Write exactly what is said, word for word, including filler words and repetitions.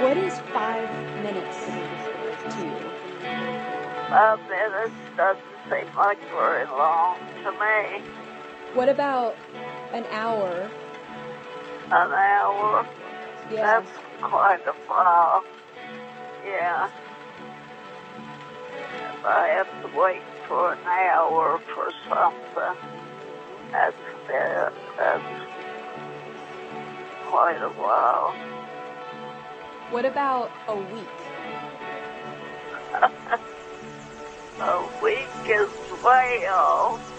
What is five minutes to you? Five minutes doesn't seem like very long to me. What about an hour? An hour? Yeah. That's quite a while. Yeah. If I have to wait for an hour for something, that's, uh, that's quite a while. What about a week? A week as well.